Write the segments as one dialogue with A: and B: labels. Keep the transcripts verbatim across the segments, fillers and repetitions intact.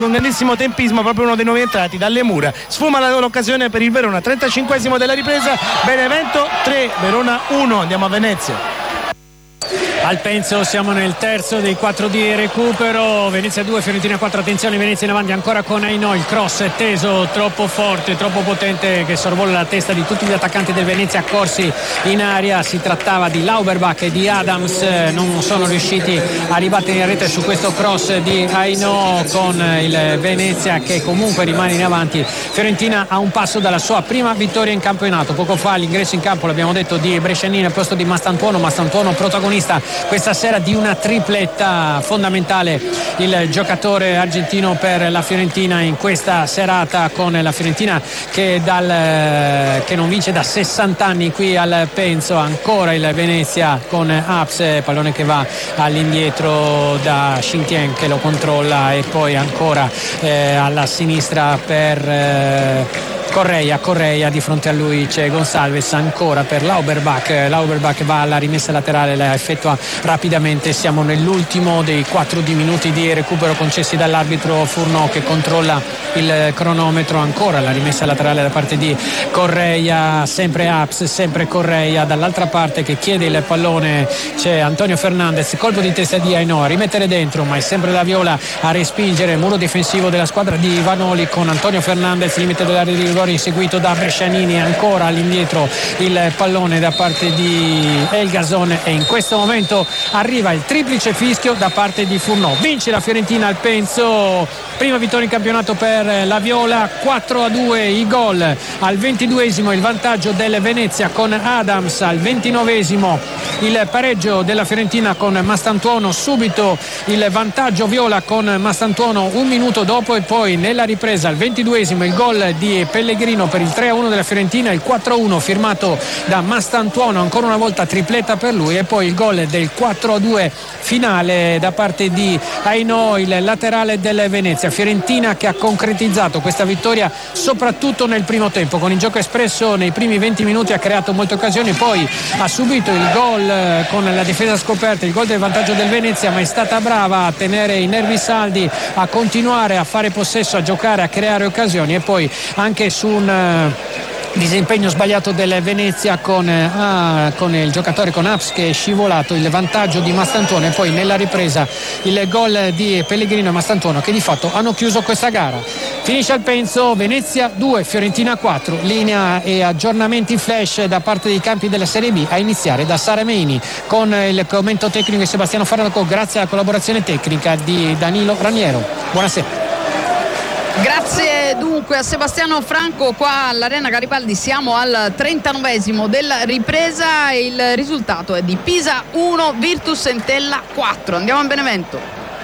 A: con grandissimo tempismo, proprio uno dei nuovi entrati dalle mura. Sfuma l'occasione per il Verona. trentacinquesimo della ripresa, Benevento tre, Verona uno. Andiamo a Venezia.
B: Al Penso siamo nel terzo dei quattro di recupero. Venezia due, Fiorentina quattro. Attenzione, Venezia in avanti ancora con Ainò. Il cross è teso, troppo forte, troppo potente, che sorvola la testa di tutti gli attaccanti del Venezia accorsi in aria. Si trattava di Lauberbach e di Adams, non sono riusciti a ribattere in rete su questo cross di Ainò, con il Venezia che comunque rimane in avanti. Fiorentina a un passo dalla sua prima vittoria in campionato. Poco fa l'ingresso in campo, l'abbiamo detto, di Brescianini al posto di Mastantuono. Mastantuono protagonista questa sera di una tripletta, fondamentale il giocatore argentino per la Fiorentina in questa serata, con la Fiorentina che, dal, che non vince da sessanta anni qui al Penso. Ancora il Venezia con Aps, pallone che va all'indietro da Xintien che lo controlla, e poi ancora eh, alla sinistra per eh, Correia, Correia, di fronte a lui c'è Gonçalves, ancora per Lauberbach. Lauberbach va alla rimessa laterale, la effettua rapidamente. Siamo nell'ultimo dei quattro di minuti di recupero concessi dall'arbitro Furnò, che controlla il cronometro. Ancora la rimessa laterale da parte di Correia, sempre Aps, sempre Correia. Dall'altra parte che chiede il pallone c'è Antonio Fernandez, colpo di testa di Ainò a rimettere dentro, ma è sempre la Viola a respingere. Muro difensivo della squadra di Vanoli con Antonio Fernandez, limite dell'area di rigore, inseguito da Brescianini. Ancora all'indietro il pallone da parte di Elgason, e in questo momento arriva il triplice fischio da parte di Furnò. Vince la Fiorentina al Penso, prima vittoria in campionato per la Viola. Quattro a due i gol. Al ventiduesimo il vantaggio del Venezia con Adams, al ventinovesimo il pareggio della Fiorentina con Mastantuono, subito il vantaggio Viola con Mastantuono un minuto dopo, e poi nella ripresa al ventiduesimo il gol di Pellegrino per il tre a uno della Fiorentina, il quattro a uno firmato da Mastantuono, ancora una volta tripletta per lui, e poi il gol del quattro a due finale da parte di Ainò, il laterale del Venezia. Fiorentina che ha concretizzato questa vittoria soprattutto nel primo tempo, con il gioco espresso nei primi venti minuti, ha creato molte occasioni, poi ha subito il gol con la difesa scoperta, il gol del vantaggio del Venezia, ma è stata brava a tenere i nervi saldi, a continuare a fare possesso, a giocare, a creare occasioni, e poi anche su un disimpegno sbagliato del Venezia con, ah, con il giocatore con Aps che è scivolato, il vantaggio di Mastantuono, e poi nella ripresa il gol di Pellegrino e Mastantuono, che di fatto hanno chiuso questa gara. Finisce al Penso, Venezia due, Fiorentina quattro. Linea e aggiornamenti flash da parte dei campi della Serie B, a iniziare da Sara Meini, con il commento tecnico di Sebastiano Farnaco, grazie alla collaborazione tecnica di Danilo Raniero. Buonasera.
C: Grazie dunque a Sebastiano Franco qua all'Arena Garibaldi. Siamo al trentanovesimo della ripresa e il risultato è di Pisa uno, Virtus Entella quattro. Andiamo a Benevento.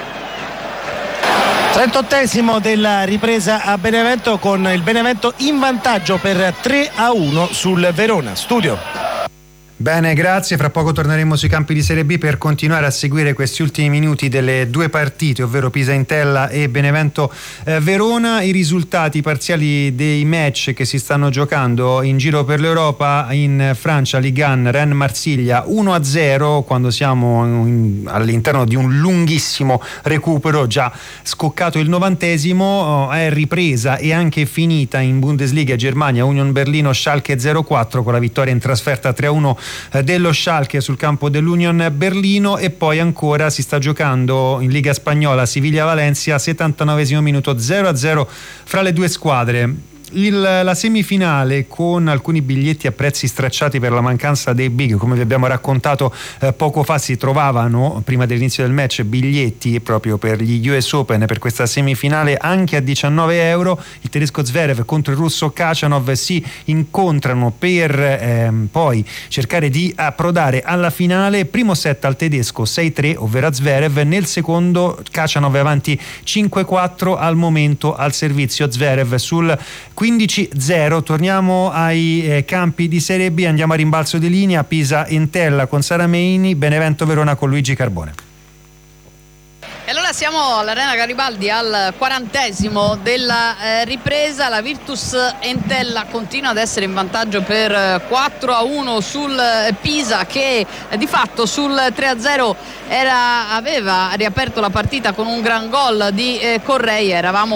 A: trentottesimo della ripresa a Benevento, con il Benevento in vantaggio per tre a uno sul Verona. Studio.
D: Bene, grazie. Fra poco torneremo sui campi di Serie B per continuare a seguire questi ultimi minuti delle due partite, ovvero Pisa Entella e Benevento eh, Verona. I risultati parziali dei match che si stanno giocando in giro per l'Europa. In Francia, Ligue uno, Rennes Marsiglia uno a zero, quando siamo in, all'interno di un lunghissimo recupero, già scoccato il novantesimo. È ripresa e anche finita in Bundesliga Germania, Union Berlino Schalke zero quattro, con la vittoria in trasferta tre a uno dello Schalke sul campo dell'Union Berlino. E poi ancora si sta giocando in Liga Spagnola, Siviglia-Valencia, settantanovesimo minuto, zero a zero fra le due squadre. Il, la semifinale, con alcuni biglietti a prezzi stracciati per la mancanza dei big, come vi abbiamo raccontato eh, poco fa. Si trovavano prima dell'inizio del match biglietti proprio per gli U S Open, per questa semifinale, anche a diciannove euro. Il tedesco Zverev contro il russo Khachanov si incontrano per ehm, poi cercare di approdare alla finale. Primo set al tedesco sei tre, ovvero a Zverev. Nel secondo Khachanov è avanti cinque quattro al momento al servizio Zverev sul quindici zero. Torniamo ai eh, campi di Serie B, andiamo a rimbalzo di linea. Pisa Entella con Sara Meini, Benevento Verona con Luigi Carbone.
C: E allora siamo all'Arena Garibaldi al quarantesimo della eh, ripresa. La Virtus Entella continua ad essere in vantaggio per eh, quattro a uno sul eh, Pisa, che eh, di fatto sul tre a zero era, aveva riaperto la partita con un gran gol di eh, Correia. Eravamo